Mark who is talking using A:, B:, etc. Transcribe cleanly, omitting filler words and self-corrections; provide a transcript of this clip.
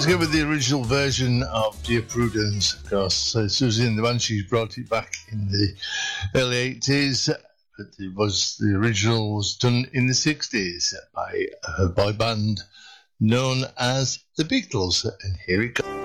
A: Let's go with the original version of Dear Prudence, of course. Susie and the Banshees brought it back in the early 80s, but the original was done in the 60s by a boy band known as the Beatles, and here it goes.